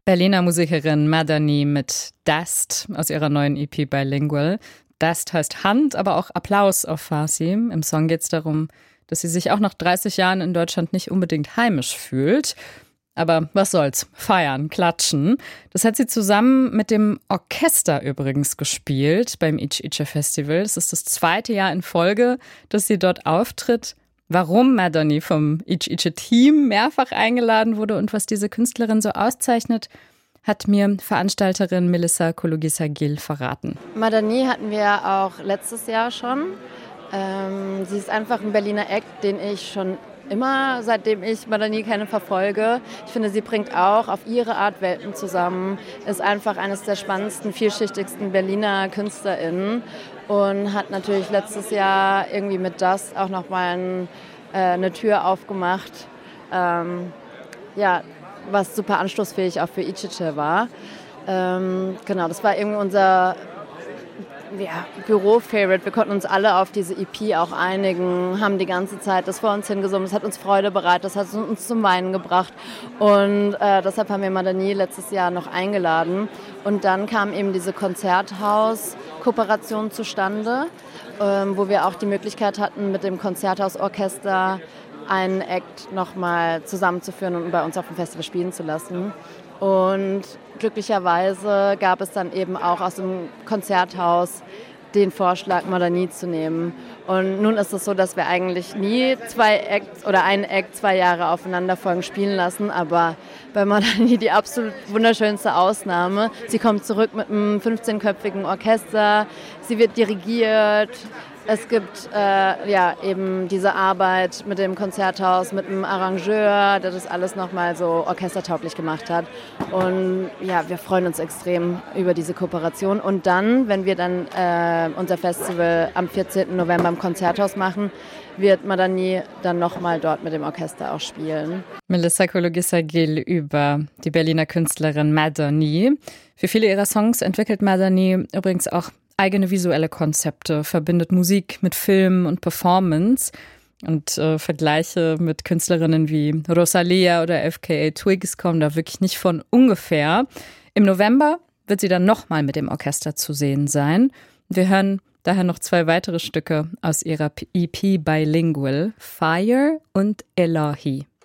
Berliner Musikerin Madani mit Dast aus ihrer neuen EP Bilingual. Dast heißt Hand, aber auch Applaus auf Farsi. Im Song geht es darum, dass sie sich auch nach 30 Jahren in Deutschland nicht unbedingt heimisch fühlt. Aber was soll's, feiern, klatschen. Das hat sie zusammen mit dem Orchester übrigens gespielt beim Ich Festival. Das ist das 2. Jahr in Folge, dass sie dort auftritt. Warum Madani vom Ich Team mehrfach eingeladen wurde und was diese Künstlerin so auszeichnet, hat mir Veranstalterin Melissa Kologisa-Gil verraten. Madani hatten wir auch letztes Jahr schon. Sie ist einfach ein Berliner Act, den ich schon immer, seitdem ich Madani kenne, verfolge. Ich finde, sie bringt auch auf ihre Art Welten zusammen, ist einfach eines der spannendsten, vielschichtigsten Berliner KünstlerInnen und hat natürlich letztes Jahr irgendwie mit das auch nochmal eine Tür aufgemacht, was super anstoßfähig auch für Ichiche war. Genau, das war irgendwie unser Büro-Favorite. Wir konnten uns alle auf diese EP auch einigen, haben die ganze Zeit das vor uns hingesungen. Das hat uns Freude bereitet, das hat uns zum Weinen gebracht. Und deshalb haben wir Madani letztes Jahr noch eingeladen. Und dann kam eben diese Konzerthaus-Kooperation zustande, wo wir auch die Möglichkeit hatten, mit dem Konzerthausorchester einen Act nochmal zusammenzuführen und bei uns auf dem Festival spielen zu lassen. Und glücklicherweise gab es dann eben auch aus dem Konzerthaus den Vorschlag, Madani zu nehmen. Und nun ist es so, dass wir eigentlich nie einen Act 2 Jahre aufeinanderfolgend spielen lassen, aber bei Madani die absolut wunderschönste Ausnahme. Sie kommt zurück mit einem 15-köpfigen Orchester, sie wird dirigiert. Es gibt eben diese Arbeit mit dem Konzerthaus, mit dem Arrangeur, der das alles nochmal so orchestertauglich gemacht hat. Und ja, wir freuen uns extrem über diese Kooperation. Und dann, wenn wir dann unser Festival am 14. November im Konzerthaus machen, wird Madani dann nochmal dort mit dem Orchester auch spielen. Melissa Kologisa-Gil über die Berliner Künstlerin Madani. Für viele ihrer Songs entwickelt Madani übrigens auch eigene visuelle Konzepte, verbindet Musik mit Film und Performance und Vergleiche mit Künstlerinnen wie Rosalia oder FKA Twigs kommen da wirklich nicht von ungefähr. Im November wird sie dann nochmal mit dem Orchester zu sehen sein. Wir hören daher noch 2 weitere Stücke aus ihrer EP Bilingual, Fire und Elahi.